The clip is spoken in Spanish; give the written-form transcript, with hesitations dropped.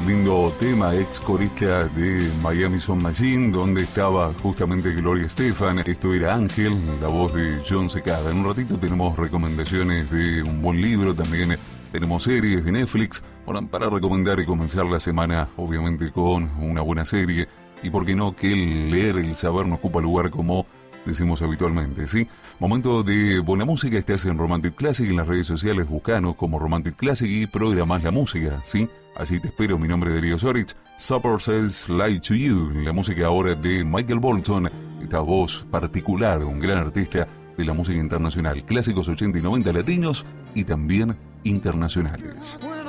lindo tema, ex corista de Miami Sound Machine, donde estaba justamente Gloria Estefan. Esto era Ángel, la voz de Jon Secada. En un ratito tenemos recomendaciones de un buen libro, también tenemos series de Netflix. Bueno, para recomendar y comenzar la semana, obviamente, con una buena serie. Y por qué no, que el leer, el saber no ocupa lugar, como decimos habitualmente, ¿sí? Momento de buena música. Estás en Romantic Classic, en las redes sociales buscanos como Romantic Classic y programás la música, ¿sí? Así te espero. Mi nombre es Darío Soritz. Supper Says Lie to You, la música ahora de Michael Bolton, esta voz particular, un gran artista de la música internacional, clásicos 80 y 90 latinos y también internacionales.